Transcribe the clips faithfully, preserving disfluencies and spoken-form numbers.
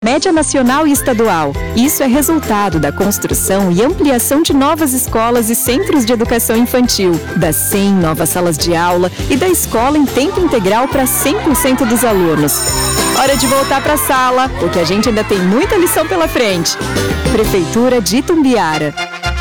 Média nacional e estadual. Isso é resultado da construção e ampliação de novas escolas e centros de educação infantil, das cem novas salas de aula e da escola em tempo integral para cem por cento dos alunos. Hora de voltar para a sala, porque a gente ainda tem muita lição pela frente. Prefeitura de Itumbiara.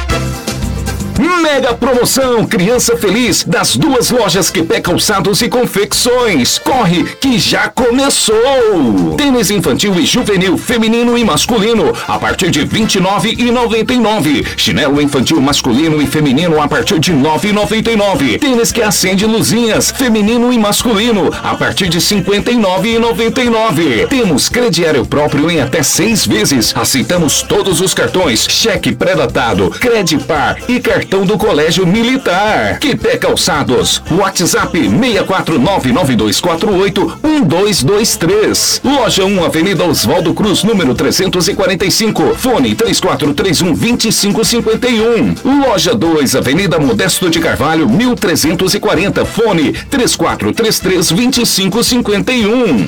Mega promoção Criança Feliz das duas lojas Quepé Calçados e Confecções. Corre que já começou! Tênis infantil e juvenil, feminino e masculino a partir de vinte e nove reais e noventa e nove centavos. Chinelo infantil masculino e feminino a partir de nove reais e noventa e nove centavos. Tênis que acende luzinhas, feminino e masculino a partir de cinquenta e nove reais e noventa e nove centavos. Temos crediário próprio em até seis vezes. Aceitamos todos os cartões, cheque pré-datado, Credipar e cartão do Colégio Militar. Quepé Calçados, WhatsApp seis quatro nove nove dois quatro oito um dois dois três. Loja um, Avenida Oswaldo Cruz, número trezentos e quarenta e cinco. Fone três quatro três um, dois cinco cinco um. Loja dois, Avenida Modesto de Carvalho, mil trezentos e quarenta. Fone três quatro três três, dois cinco cinco um.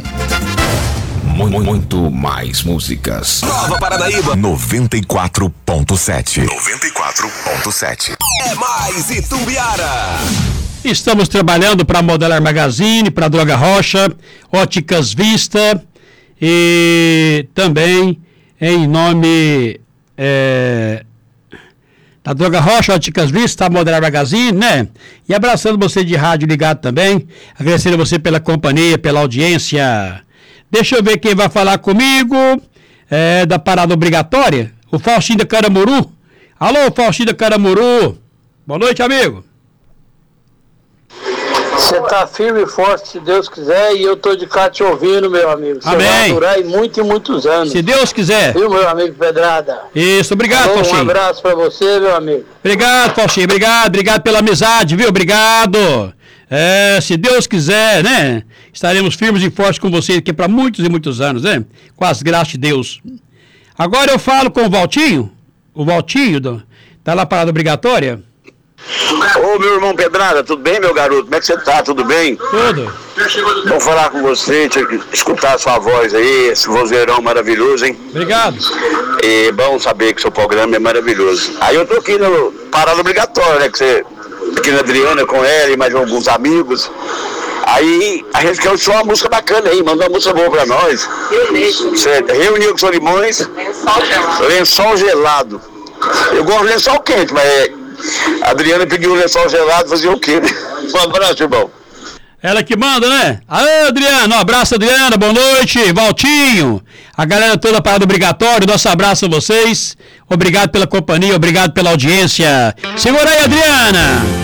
Muito mais músicas. Nova Paranaíba noventa e quatro ponto sete. noventa e quatro ponto sete. É mais Itumbiara. Estamos trabalhando para a Modelar Magazine, para a Droga Rocha, Óticas Vista e também em nome é, da Droga Rocha, Óticas Vista, a Modelar Magazine, né? E abraçando você de rádio ligado também, agradecendo você pela companhia, pela audiência. Deixa eu ver quem vai falar comigo, é, da parada obrigatória, o Faustinho da Caramuru. Alô, Faustinho da Caramuru. Boa noite, amigo. Você tá firme e forte, se Deus quiser, e eu tô de cá te ouvindo, meu amigo. Você Amém. vai durar aí muitos e muitos anos. Se Deus quiser. Viu, meu amigo Pedrada? Isso, obrigado, Alô, Faustinho. Um abraço pra você, meu amigo. Obrigado, Faustinho, obrigado, obrigado pela amizade, viu? Obrigado. É, se Deus quiser, né? Estaremos firmes e fortes com você aqui para muitos e muitos anos, né? Com as graças de Deus. Agora eu falo com o Valtinho. O Valtinho, do, tá lá parada obrigatória. Ô, meu irmão Pedrada, tudo bem, meu garoto? Como é que você tá? Tudo bem? Tudo. Vou falar com você, escutar a sua voz aí, esse vozeirão maravilhoso, hein? Obrigado. É bom saber que seu programa é maravilhoso. Aí eu tô aqui no parada obrigatória, né? Que você, aqui na Adriana, com ela e mais alguns amigos. Aí a gente quer uma música bacana aí, mandou uma música boa pra nós. Você reuniu com os Solimões. Lençol gelado. Lençol gelado. Eu gosto de lençol quente, mas a Adriana pediu um lençol gelado, fazer o quê? Um abraço, irmão. Ela que manda, né? Aê, Adriana, um abraço, Adriana, boa noite, Valtinho, a galera toda parada obrigatória, nosso abraço a vocês, obrigado pela companhia, obrigado pela audiência. Segura aí, Adriana!